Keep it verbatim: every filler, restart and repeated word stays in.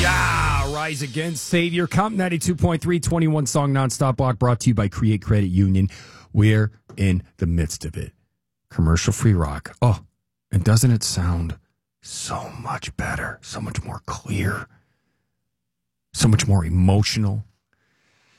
Yeah, Rise Against Savior. Comp ninety-two point three, twenty-one song nonstop block brought to you by Create Credit Union. We're in the midst of it. Commercial free rock. Oh, and doesn't it sound so much better, so much more clear, so much more emotional?